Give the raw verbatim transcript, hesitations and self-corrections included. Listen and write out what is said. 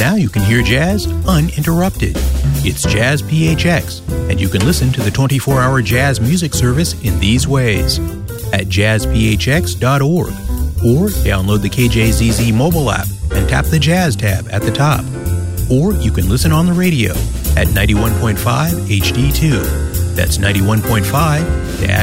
Now you can hear jazz uninterrupted. It's Jazz P H X, and you can listen to the twenty-four hour jazz music service in these ways: at jazz p h x dot org, or download the K J Z Z mobile app and tap the Jazz tab at the top. Or you can listen on the radio at ninety-one point five H D two. That's ninety-one point five